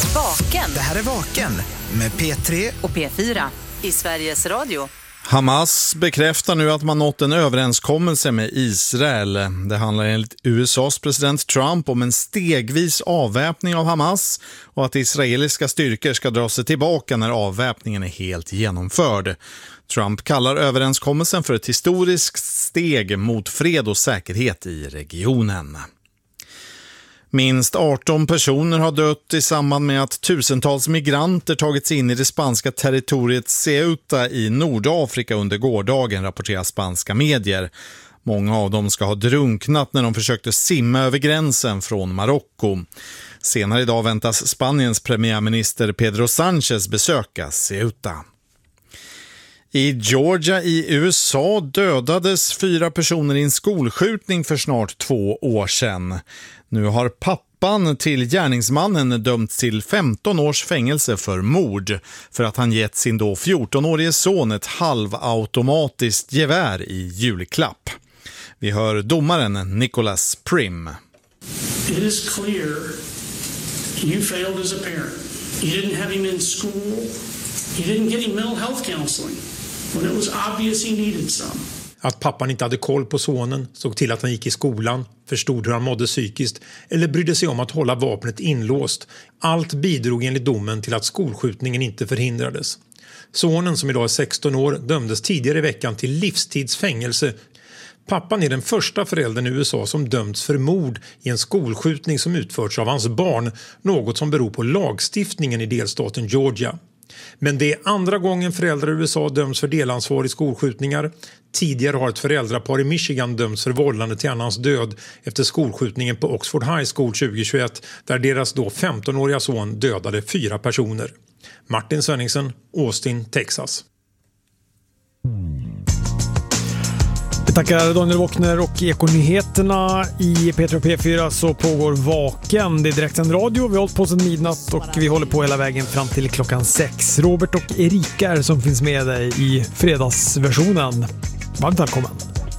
Vaken. Det här är Vaken med P3 och P4 i Sveriges Radio. Hamas bekräftar nu att man nått en överenskommelse med Israel. Det handlar enligt USAs president Trump om en stegvis avväpning av Hamas och att israeliska styrkor ska dra sig tillbaka när avväpningen är helt genomförd. Trump kallar överenskommelsen för ett historiskt steg mot fred och säkerhet i regionen. Minst 18 personer har dött i samband med att tusentals migranter tagits in i det spanska territoriet Ceuta i Nordafrika under gårdagen, rapporterar spanska medier. Många av dem ska ha drunknat när de försökte simma över gränsen från Marocko. Senare idag väntas Spaniens premiärminister Pedro Sánchez besöka Ceuta. I Georgia i USA dödades 4 personer i en skolskjutning för snart 2 år sedan. Nu har pappan till gärningsmannen dömts till 15 års fängelse för mord för att han gett sin då 14-årige son ett halvautomatiskt gevär i julklapp. Vi hör domaren Nicholas Prim. It is clear you failed as a parent. You didn't have him in school. You didn't get him mental health counseling when it was obvious he needed some. Att pappan inte hade koll på sonen, såg till att han gick i skolan, förstod hur han mådde psykiskt eller brydde sig om att hålla vapnet inlåst. Allt bidrog enligt domen till att skolskjutningen inte förhindrades. Sonen, som idag är 16 år, dömdes tidigare i veckan till livstidsfängelse. Pappan är den första föräldern i USA som dömts för mord i en skolskjutning som utförts av hans barn, något som beror på lagstiftningen i delstaten Georgia. Men det är andra gången föräldrar i USA döms för delansvar i skolskjutningar. Tidigare har ett föräldrapar i Michigan dömts för vållande till annans död efter skolskjutningen på Oxford High School 2021, där deras då 15-åriga son dödade 4 personer. Martin Svenningsen, Austin, Texas. Vi tackar Daniel Wockner och Ekonyheterna. I P3 och P4 så pågår Vaken. Det är direktsänd radio. Vi har hållit på sedan midnatt och vi håller på hela vägen fram till klockan 6. Robert och Erika som finns med dig i fredagsversionen. Varmt välkommen.